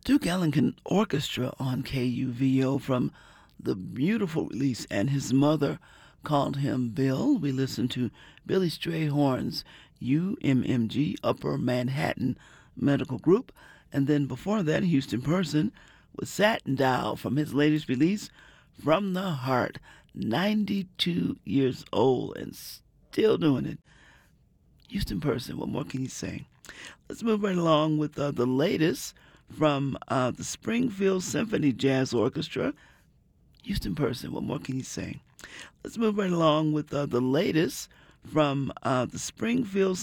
Duke Ellington Orchestra on KUVO from the beautiful release And His Mother Called Him Bill. We listened to Billy Strayhorn's UMMG, Upper Manhattan Medical Group. And then before that, Houston Person with Satin Doll from his latest release, From the Heart. 92 years old and still doing it. Houston Person, what more can you say? Let's move right along with the latest from the Springfield Symphony Jazz Orchestra. Houston Person, what more can you say? Let's move right along with the latest from the Springfield